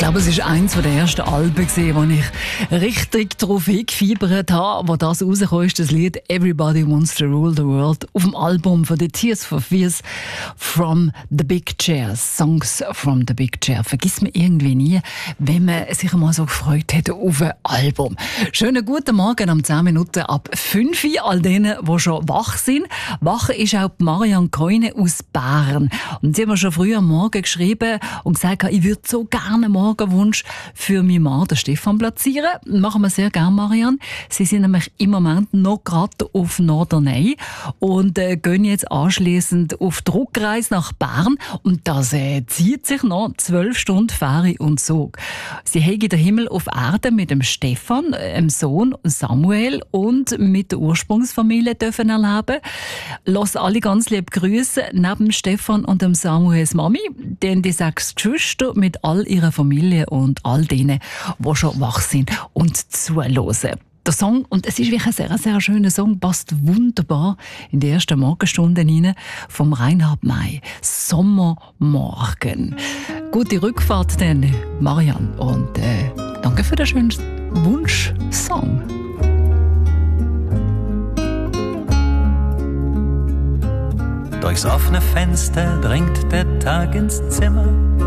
glaube, es war eines der ersten Alben, wo ich richtig darauf hingefiebert habe, wo das rausgekommen ist, das Lied «Everybody Wants to Rule the World» auf dem Album von The Tears for Fears «From the Big Chair», «Songs from the Big Chair». Vergisst man irgendwie nie, wenn man sich einmal so gefreut hat auf ein Album. Schönen guten Morgen am 10 Minuten ab 5 Uhr, all denen, die schon wach sind. Wach ist auch Marianne Keune aus Bern. Und sie hat mir schon früh am Morgen geschrieben und gesagt, ich würde so gerne einen Morgenwunsch für meinen Mann, den Stefan, platzieren. Machen wir sehr gerne, Marianne. Sie sind nämlich im Moment noch gerade auf Norderney und gehen jetzt anschliessend auf die Rückreise nach Bern. Und das zieht sich noch 12 Stunden Fähre und Zug. Sie haben den Himmel auf Erden mit dem Stefan, dem Sohn Samuel und mit der Ursprungsfamilie dürfen erleben. Lass alle ganz lieb grüßen, neben Stefan und dem Samuels Mami, denn die 6 Geschwister mit all ihrer Familie und all denen, die schon wach sind und zuhören. Der Song, und es ist wirklich ein sehr, sehr schöner Song, passt wunderbar in die ersten Morgenstunden hinein, vom Reinhard May. Sommermorgen. Gute Rückfahrt dann, Marianne, und danke für den schönen Wunsch-Song. Durchs offene Fenster dringt der Tag ins Zimmer.